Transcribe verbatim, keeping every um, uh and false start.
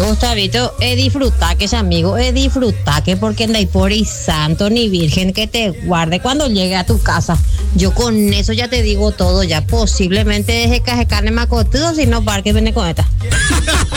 Gustavito, es disfrutar que es amigo, es disfrutar que porque no hay por y santo ni virgen que te guarde cuando llegue a tu casa. Yo con eso ya te digo todo, ya posiblemente deje caje carne macotudo, si no, Parque viene con esta.